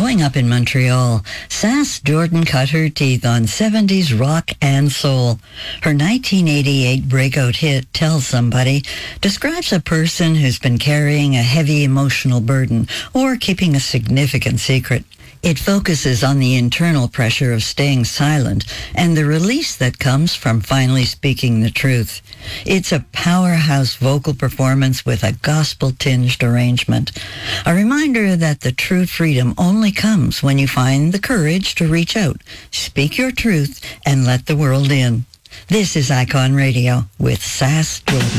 Growing up in Montreal, Sass Jordan cut her teeth on 70s rock and soul. Her 1988 breakout hit, Tell Somebody, describes a person who's been carrying a heavy emotional burden or keeping a significant secret. It focuses on the internal pressure of staying silent and the release that comes from finally speaking the truth. It's a powerhouse vocal performance with a gospel-tinged arrangement. A reminder that the true freedom only comes when you find the courage to reach out, speak your truth, and let the world in. This is Icon Radio with Sass Jordan.